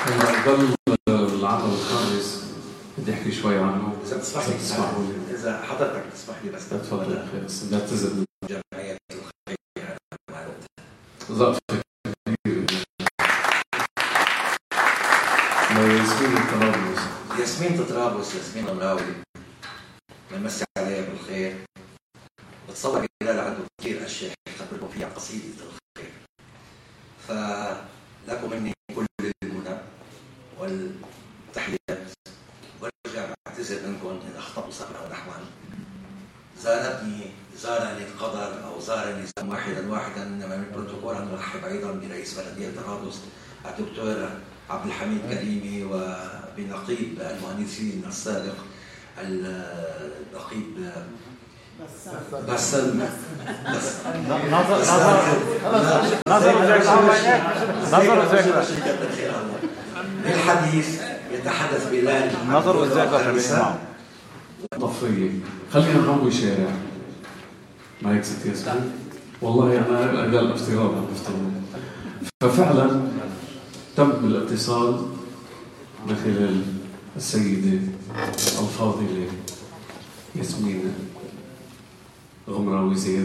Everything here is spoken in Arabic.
ضل العطل الخامس بدي احكي شوي عنه اذا بتسمح لي، اذا حضرتك تسمح لي بس تفضل اخي، بس بدي اعتذر من جمعيات الخير ظرف كبير لياسمين الطرابلس. ياسمين طرابلس، ياسمين المراوي، بنمسي عليها بالخير. بتصور بلال عنده كثير اشياء يخبركم فيها قصيده الخير، فلكم مني كل المنى والتحيات، وارجع بعتذر منكم ان اخطأت سمعا ونحوا. زارني القدر او زارني واحدا انما من البروتوكول ان نرحب ايضا برئيس بلديه طرابلس الدكتور عبد الحميد كريمي، وبنقيب المهندسين السابق النقيب بسام بالحديث يتحدث بلال نظر والذاكرة طفية. خلينا نروي شارع ما هيك ست ياسمين، والله أنا أقل افتراض عم بفترض. ففعلا تم الاتصال من خلال السيدة الفاضلة ياسمين غمراوي زياد